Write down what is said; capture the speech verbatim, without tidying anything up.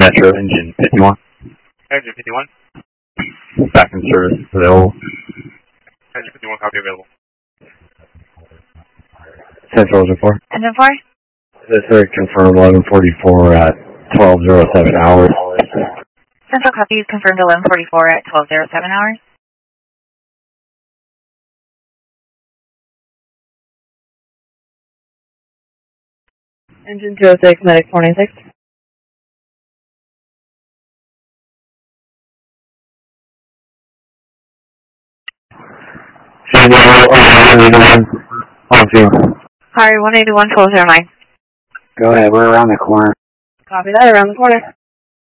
Metro engine fifty-one. Engine fifty-one. Back in service available. Engine fifty-one, copy available. Central Engine four. Engine four? This is confirmed eleven forty-four at twelve oh seven hours. Central copy is confirmed eleven forty-four at twelve oh seven hours. Engine two oh six, medic four ninety-six. Harry one eighty-one, twelve oh nine. Go ahead, we're around the corner. Copy that, around the corner.